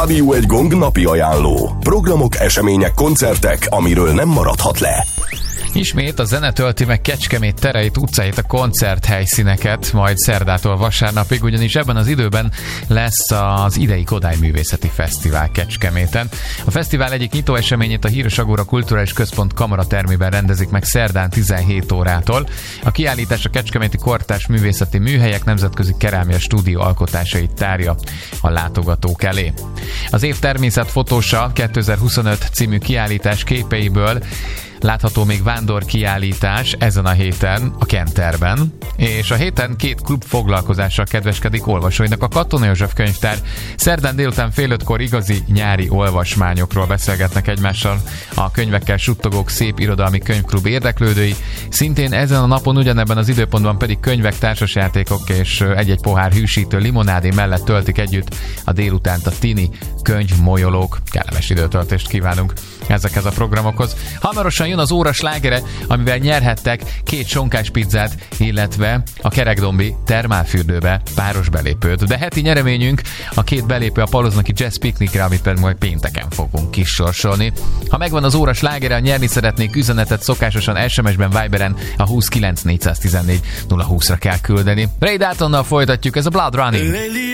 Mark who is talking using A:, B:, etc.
A: Rádió Egy Gong napi ajánló. Programok, események, koncertek, amiről nem maradhat le.
B: Ismét a zene tölti meg Kecskemét tereit, utcáit, a koncerthelyszíneket, majd szerdától vasárnapig, ugyanis ebben az időben lesz az idei Kodály Művészeti Fesztivál Kecskeméten. A fesztivál egyik nyitó eseményét a Híres Agóra Kulturális Központ kamaratermében rendezik meg szerdán 17 órától. A kiállítás a kecskeméti kortárs művészeti műhelyek nemzetközi kerámia stúdió alkotásait tárja a látogatók elé. Az év természetfotósa 2025 című kiállítás képeiből látható még vándorkiállítás ezen a héten a Kenterben, és a héten 2 klub foglalkozással kedveskedik olvasóinak. A Katona József könyvtár szerdán délután fél 5-kor igazi nyári olvasmányokról beszélgetnek egymással a könyvekkel suttogók szép irodalmi könyvklub érdeklődői. Szintén ezen a napon ugyanebben az időpontban pedig könyvek, társasjátékok és egy-egy pohár hűsítő limonádé mellett töltik együtt a délutánt a tini könyvmolyolók. Kellemes időtöltést kívánunk ezekhez a programokhoz. Hamarosan jön az óra slágere, amivel nyerhettek 2 sonkás pizzát, illetve a Kerekdombi termálfürdőbe páros belépőt. De heti nyereményünk a 2 belépő a Paloznaki Jazz Piknikre, amit pedig majd pénteken fogunk kisorsolni. Ha megvan az óra slágere, nyerni szeretnék üzenetet szokásosan SMS-ben, Viberen a 29 414 020-ra kell küldeni. Ray Daltonnal folytatjuk, ez a Blood Running.